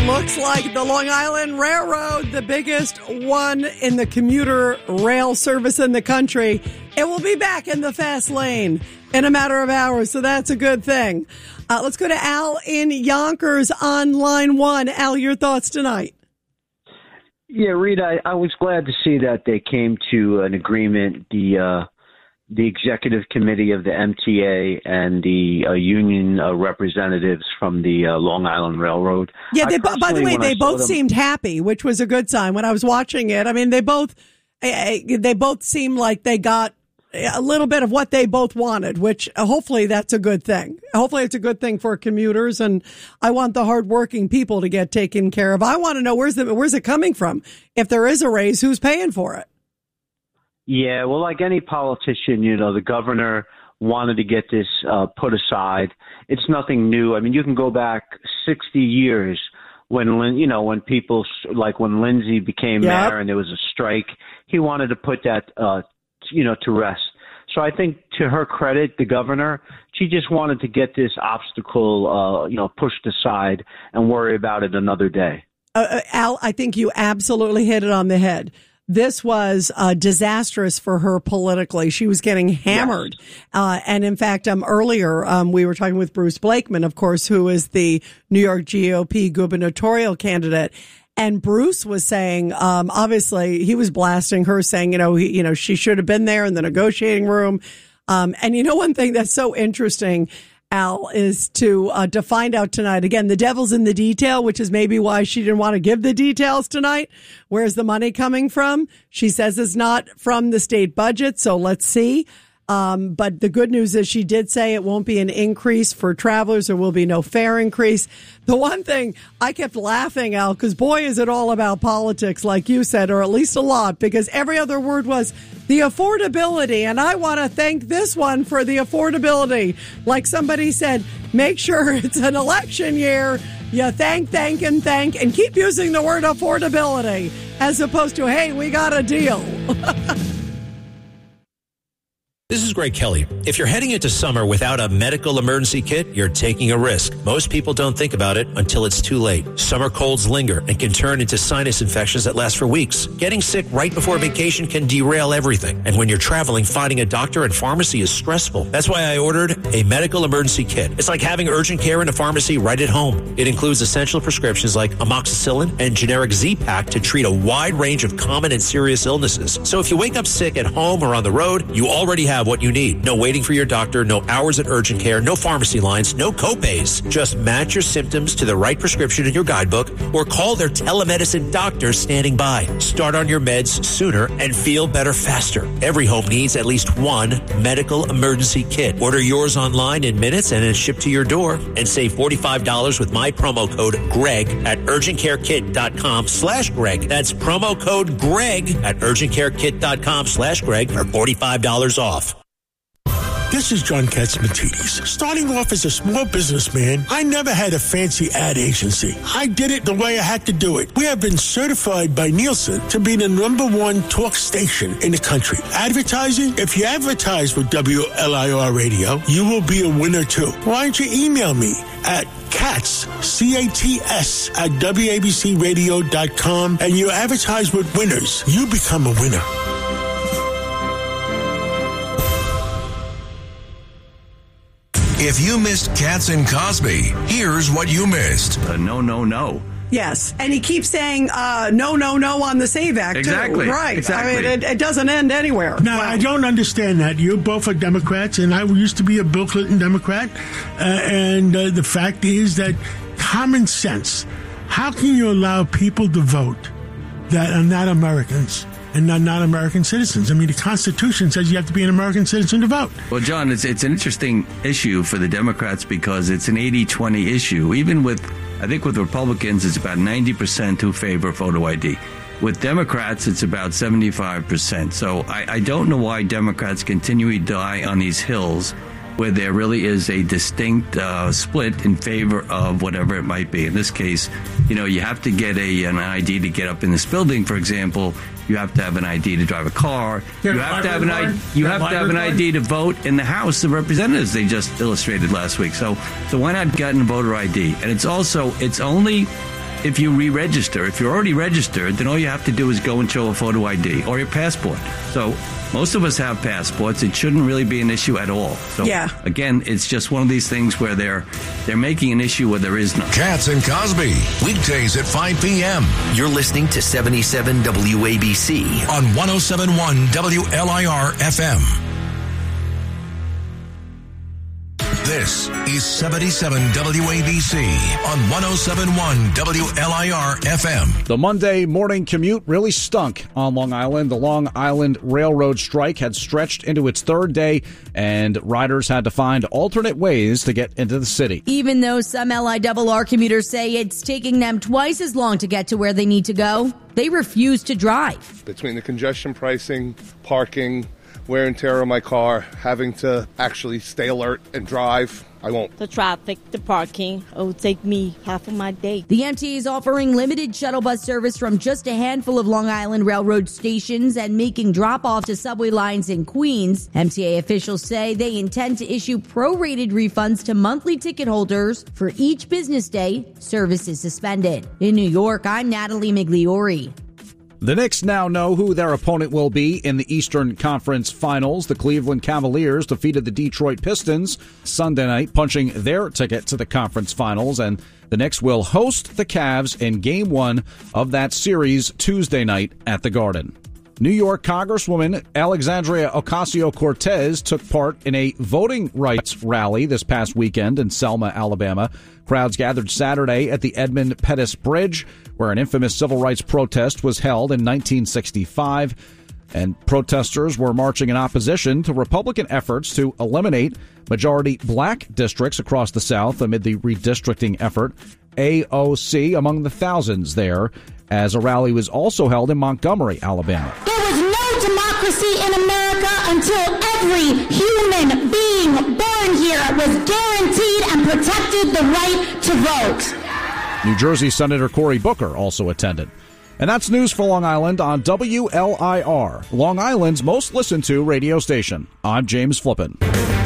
Looks like the Long Island Railroad, the biggest one in the commuter rail service in the country, it will be back in the fast lane in a matter of hours, so that's a good thing. Let's go to Al in Yonkers on line one. Al, your thoughts tonight? Yeah, Rita, I was glad to see that they came to an agreement. The executive committee of the MTA and the union representatives from the Long Island Railroad. Yeah, by the way, they both seemed happy, which was a good sign when I was watching it. I mean, they both seemed like they got a little bit of what they both wanted, which hopefully that's a good thing. Hopefully it's a good thing for commuters, and I want the hardworking people to get taken care of. I want to know where's it coming from? If there is a raise, who's paying for it? Yeah, well, like any politician, the governor wanted to get this put aside. It's nothing new. I mean, you can go back 60 years when people, like when Lindsay became mayor and there was a strike, he wanted to put that, to rest. So I think to her credit, the governor, she just wanted to get this obstacle, pushed aside and worry about it another day. Al, I think you absolutely hit it on the head. This was disastrous for her politically. She was getting hammered. Yes. And in fact, earlier, we were talking with Bruce Blakeman, of course, who is the New York GOP gubernatorial candidate. And Bruce was saying, obviously, he was blasting her, saying, she should have been there in the negotiating room. And one thing that's so interesting, Al, is to find out tonight. Again, the devil's in the detail, which is maybe why she didn't want to give the details tonight. Where's the money coming from? She says it's not from the state budget, so let's see. But the good news is she did say it won't be an increase for travelers. There will be no fare increase. The one thing I kept laughing, Al, because boy, is it all about politics, like you said, or at least a lot, because every other word was the affordability. And I want to thank this one for the affordability. Like somebody said, make sure it's an election year. You thank, and keep using the word affordability as opposed to, hey, we got a deal. This is Greg Kelly. If you're heading into summer without a medical emergency kit, you're taking a risk. Most people don't think about it until it's too late. Summer colds linger and can turn into sinus infections that last for weeks. Getting sick right before vacation can derail everything. And when you're traveling, finding a doctor and pharmacy is stressful. That's why I ordered a medical emergency kit. It's like having urgent care in a pharmacy right at home. It includes essential prescriptions like amoxicillin and generic Z-Pak to treat a wide range of common and serious illnesses. So if you wake up sick at home or on the road, you already have what you need. No waiting for your doctor, no hours at urgent care, no pharmacy lines, no copays. Just match your symptoms to the right prescription in your guidebook or call their telemedicine doctor standing by. Start on your meds sooner and feel better faster. Every home needs at least one medical emergency kit. Order yours online in minutes and it's shipped to your door. And save $45 with my promo code GREG at urgentcarekit.com/Greg. That's promo code GREG at urgentcarekit.com/Greg for $45 off. This is John Katzmatidis. Starting off as a small businessman, I never had a fancy ad agency. I did it the way I had to do it. We have been certified by Nielsen to be the #1 talk station in the country. Advertising? If you advertise with WLIR Radio, you will be a winner too. Why don't you email me at Katz, C-A-T-S, at WABCRadio.com and you advertise with winners. You become a winner. If you missed Katz and Cosby, here's what you missed. No. Yes, and he keeps saying no on the SAVE Act, exactly. Too. Right. Exactly. I mean, it doesn't end anywhere. Now, I don't understand that. You both are Democrats, and I used to be a Bill Clinton Democrat. And the fact is that common sense, how can you allow people to vote that are not Americans? And not American citizens. I mean, the Constitution says you have to be an American citizen to vote. Well, John, it's an interesting issue for the Democrats because it's an 80-20 issue. Even with Republicans, it's about 90% who favor photo ID. With Democrats, it's about 75%. So I don't know why Democrats continually die on these hills where there really is a distinct split in favor of whatever it might be. In this case, you have to get an ID to get up in this building, for example. You have to have an ID to drive a car. You have to have an ID to vote in the House of Representatives. They just illustrated last week. So why not get a voter ID? And it's only if you re-register. If you're already registered, then all you have to do is go and show a photo ID or your passport. So most of us have passports. It shouldn't really be an issue at all. So again, it's just one of these things where they're making an issue where there is none. Katz and Cosby, weekdays at 5 p.m. You're listening to 77 WABC on 107.1 WLIR FM. This is 77 WABC on 107.1 WLIR FM. The Monday morning commute really stunk on Long Island. The Long Island Railroad strike had stretched into its third day, and riders had to find alternate ways to get into the city. Even though some LIRR commuters say it's taking them twice as long to get to where they need to go, they refuse to drive. Between the congestion pricing, parking, wear and tear on my car, having to actually stay alert and drive, I won't. The traffic, the parking, it will take me half of my day. The MTA is offering limited shuttle bus service from just a handful of Long Island Railroad stations and making drop-off to subway lines in Queens. MTA officials say they intend to issue prorated refunds to monthly ticket holders for each business day service is suspended. In New York, I'm Natalie Migliori. The Knicks now know who their opponent will be in the Eastern Conference Finals. The Cleveland Cavaliers defeated the Detroit Pistons Sunday night, punching their ticket to the conference finals, and the Knicks will host the Cavs in Game 1 of that series Tuesday night at the Garden. New York Congresswoman Alexandria Ocasio-Cortez took part in a voting rights rally this past weekend in Selma, Alabama. Crowds gathered Saturday at the Edmund Pettus Bridge, where an infamous civil rights protest was held in 1965. And protesters were marching in opposition to Republican efforts to eliminate majority black districts across the South amid the redistricting effort. AOC among the thousands there, as a rally was also held in Montgomery, Alabama. There was no democracy in America until every human being born here was guaranteed and protected the right to vote. New Jersey Senator Cory Booker also attended. And that's news for Long Island on WLIR, Long Island's most listened to radio station. I'm James Flippin.